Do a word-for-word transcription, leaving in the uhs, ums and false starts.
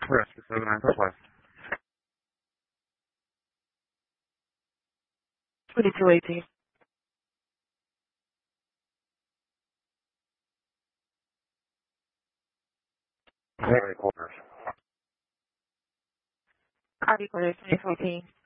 Rescue seven nine Southwest. twenty-two eighteen. Very quarters. Copy for twenty fourteen.